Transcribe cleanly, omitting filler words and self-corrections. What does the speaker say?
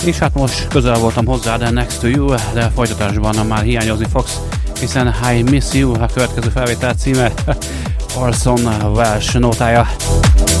És hát most közel voltam hozzá, de Next to You, de folytatásban már hiányozni fogsz, hiszen I Miss You a következő felvétel címe, Orson Welles nótája.